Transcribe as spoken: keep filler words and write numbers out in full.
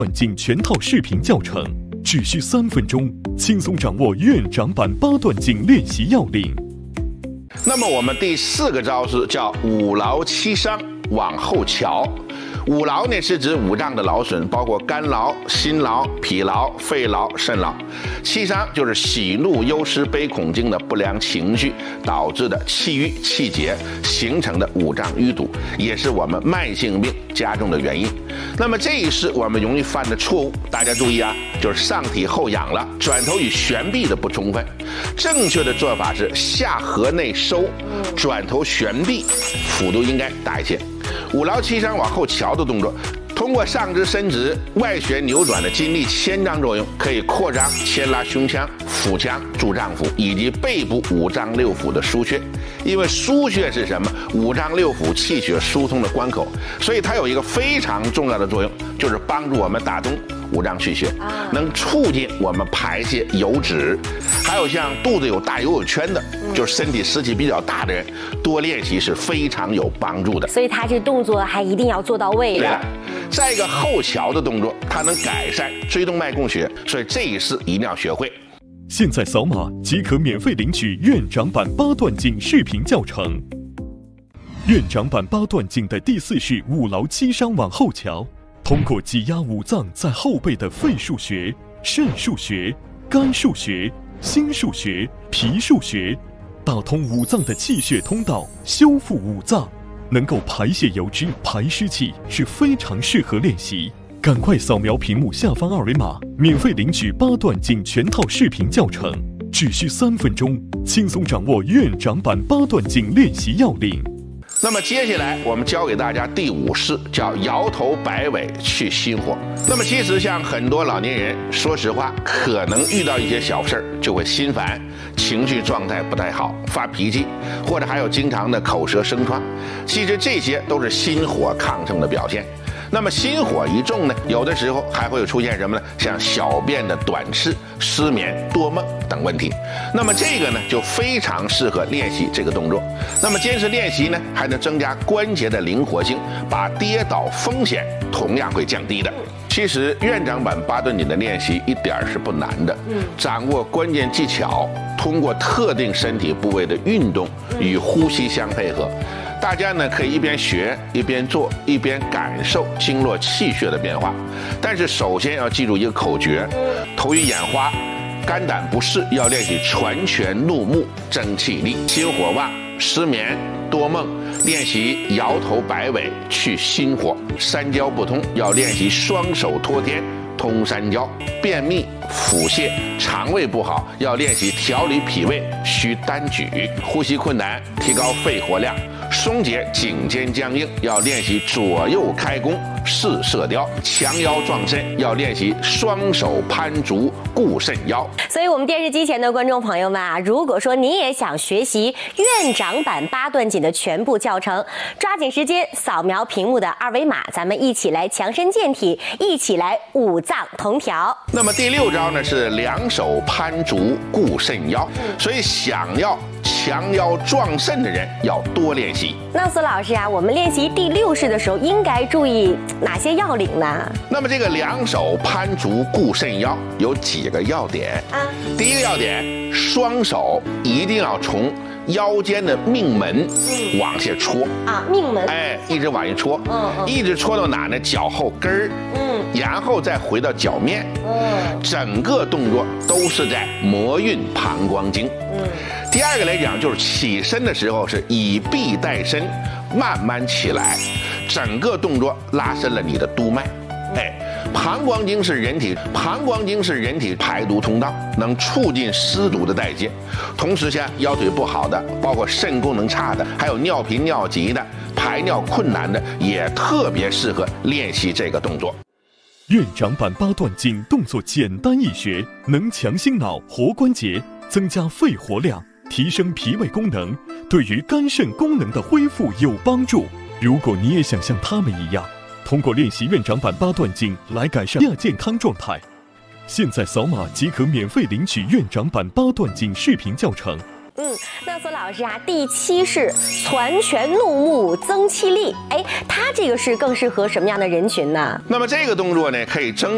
段劲全套视频教程，只需三分钟，轻松掌握院长版八段锦练习要领。 那么我们第四个招式叫五劳七伤往后瞧。五劳呢是指五脏的劳损，包括肝劳、心劳、脾劳、肺劳、肾劳。七伤就是喜怒忧思悲恐惊的不良情绪导致的气郁气结形成的五脏淤堵，也是我们慢性病加重的原因。那么这一是我们容易犯的错误，大家注意啊，就是上体后仰了，转头与悬臂的不充分。正确的做法是下颌内收，转头悬臂，幅度应该大一些。五劳七伤往后瞧的动作，通过上肢伸直、外旋扭转的筋力牵张作用，可以扩张、牵拉胸腔、腹腔、柱脏腑以及背部五脏六腑的腧穴。因为腧穴是什么？五脏六腑气血疏通的关口，所以它有一个非常重要的作用，就是帮助我们打通五脏气血，能促进我们排泄油脂。还有像肚子有大游泳圈的，就是身体湿气比较大的人，多练习是非常有帮助的。 所以他这动作还一定要做到位的。 对了，再一个后桥的动作，它能改善椎动脉供血，所以这一式一定要学会。 现在扫码即可免费领取院长版八段锦视频教程。院长版八段锦的第四式五劳七伤往后瞧，通过挤压五脏在后背的肺腧穴、肾腧穴、肝腧穴、心腧穴、脾腧穴，打通五脏的气血通道，修复五脏，能够排泄油脂、排湿气，是非常适合练习。赶快扫描屏幕下方二维码，免费领取八段锦全套视频教程，只需三分钟，轻松掌握院长版八段锦练习要领。 那么接下来我们教给大家第五式，叫摇头摆尾去心火。那么其实像很多老年人，说实话，可能遇到一些小事儿就会心烦，情绪状态不太好，发脾气，或者还有经常的口舌生疮。其实这些都是心火亢盛的表现。那么心火一重呢，有的时候还会出现什么呢？像小便的短赤、失眠、多梦等问题。那么这个呢，就非常适合练习这个动作。那么坚持练习呢，还能增加关节的灵活性，把跌倒风险同样会降低的。其实院长版八段锦的练习一点是不难的，掌握关键技巧，通过特定身体部位的运动与呼吸相配合。大家呢可以一边学一边做，一边感受经络气血的变化。但是首先要记住一个口诀：头晕眼花、肝胆不适要练习传拳怒目增气力；心火旺、失眠、多梦练习摇头摆尾去心火；三焦不通要练习双手托天通三焦；便秘、腹泻、肠胃不好要练习调理脾胃需单举；呼吸困难提高肺活量；松解颈肩僵硬要练习左右开弓试射雕；强腰壮肾要练习双手攀足固肾腰。 所以我们电视机前的观众朋友们啊，如果说你也想学习院长版八段锦的全部教程，抓紧时间扫描屏幕的二维码，咱们一起来强身健体，一起来五脏同调。 那么第六招呢是两手攀足固肾腰，所以想要强腰壮肾的人要多练习。 那苏老师啊，我们练习第六式的时候应该注意哪些要领呢？ 那么这个两手攀足固肾腰有几个要点啊？第一个要点，双手一定要从腰间的命门往下戳啊，命门， 哎，一直往下戳， 嗯嗯， 一直戳到哪呢？脚后跟儿，嗯，然后再回到脚面，嗯，整个动作都是在摩运膀胱经，嗯。第二个来讲，就是起身的时候是以臂带身，慢慢起来，整个动作拉伸了你的督脉。哎，膀胱经是人体，膀胱经是人体排毒通道，能促进湿毒的代谢。同时像腰腿不好的，包括肾功能差的，还有尿频尿急的，排尿困难的，也特别适合练习这个动作。 院长版八段锦动作简单易学，能强心脑、活关节，增加肺活量，提升脾胃功能，对于肝肾功能的恢复有帮助。如果你也想像他们一样，通过练习院长版八段锦来改善亚健康状态，现在扫码即可免费领取院长版八段锦视频教程。 嗯，那苏老师啊，第七式攒拳怒目增气力，哎，它这个是更适合什么样的人群呢？ 那么这个动作呢，可以增